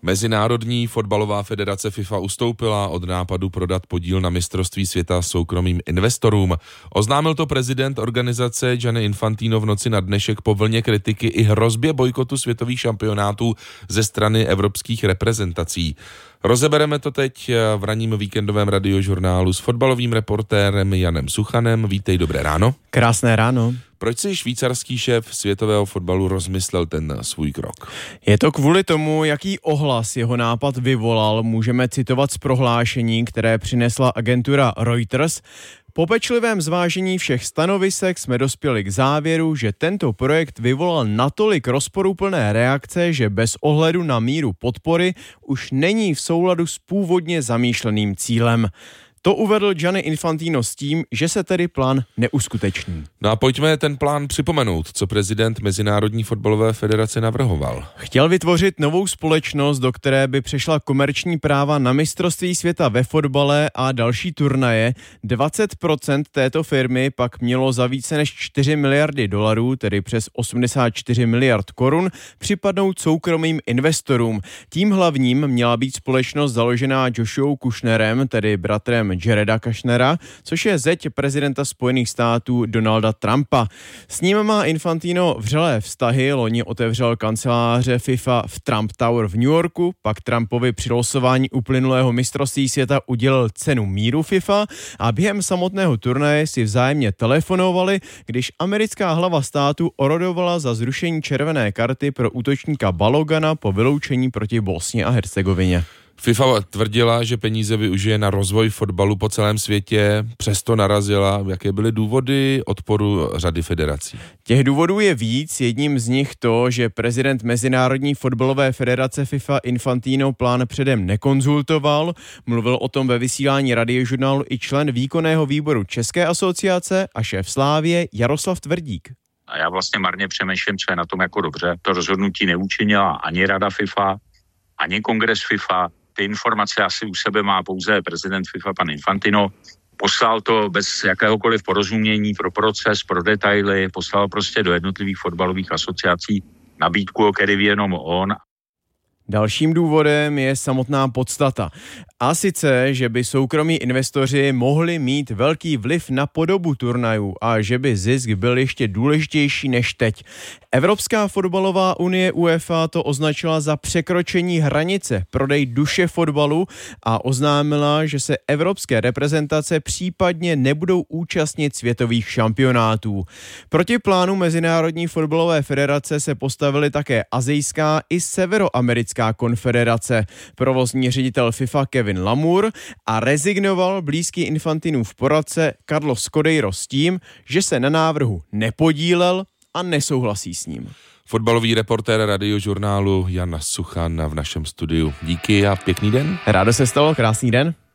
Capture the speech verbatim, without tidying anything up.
Mezinárodní fotbalová federace FIFA ustoupila od nápadu prodat podíl na mistrovství světa soukromým investorům. Oznámil to prezident organizace Gianni Infantino v noci na dnešek po vlně kritiky i hrozbě bojkotu světových šampionátů ze strany evropských reprezentací. Rozebereme to teď v ranním víkendovém radiožurnálu s fotbalovým reportérem Janem Suchanem. Vítej, dobré ráno. Krásné ráno. Proč si švýcarský šéf světového fotbalu rozmyslel ten svůj krok? Je to kvůli tomu, jaký ohlas jeho nápad vyvolal. Můžeme citovat z prohlášení, které přinesla agentura Reuters. Po pečlivém zvážení všech stanovisek jsme dospěli k závěru, že tento projekt vyvolal natolik rozporuplné reakce, že bez ohledu na míru podpory už není v souladu s původně zamýšleným cílem. To uvedl Gianni Infantino s tím, že se tedy plán neuskuteční. No a pojďme ten plán připomenout, co prezident Mezinárodní fotbalové federace navrhoval. Chtěl vytvořit novou společnost, do které by přešla komerční práva na mistrovství světa ve fotbale a další turnaje. dvacet procent této firmy pak mělo za více než čtyři miliardy dolarů, tedy přes osmdesát čtyři miliard korun, připadnout soukromým investorům. Tím hlavním měla být společnost založená Joshou Kushnerem, tedy bratrem Jareda Kushnera, což je zeť prezidenta Spojených států Donalda Trumpa. S ním má Infantino vřelé vztahy, loni otevřel kanceláře FIFA v Trump Tower v New Yorku, pak Trumpovi při losování uplynulého mistrovství světa udělil cenu míru FIFA a během samotného turnaje si vzájemně telefonovali, když americká hlava státu orodovala za zrušení červené karty pro útočníka Balogana po vyloučení proti Bosně a Hercegovině. FIFA tvrdila, že peníze využije na rozvoj fotbalu po celém světě, přesto narazila. Jaké byly důvody odporu řady federací? Těch důvodů je víc, jedním z nich to, že prezident Mezinárodní fotbalové federace FIFA Infantino plán předem nekonzultoval. Mluvil o tom ve vysílání radiožurnálu i člen výkonného výboru České asociace a šéf Slávie Jaroslav Tvrdík. A já vlastně marně přemýšlím, co je na tom jako dobře. To rozhodnutí neučinila ani rada FIFA, ani kongres FIFA. Ty informace asi u sebe má pouze prezident FIFA pan Infantino. Poslal to bez jakéhokoliv porozumění pro proces, pro detaily, poslal prostě do jednotlivých fotbalových asociací nabídku, o které ví jenom on. Dalším důvodem je samotná podstata. A sice, že by soukromí investoři mohli mít velký vliv na podobu turnajů a že by zisk byl ještě důležitější než teď. Evropská fotbalová unie UEFA to označila za překročení hranice prodej duše fotbalu a oznámila, že se evropské reprezentace případně nebudou účastnit světových šampionátů. Proti plánu Mezinárodní fotbalové federace se postavily také asijská i severoamerická konfederace. Provozní ředitel FIFA Kevin Lamour a rezignoval blízký Infantinův poradce Carlos Cordeiro s tím, že se na návrhu nepodílel a nesouhlasí s ním. Fotbalový reportér radiožurnálu Jan Suchan v našem studiu. Díky a pěkný den. Rádo se stalo, krásný den.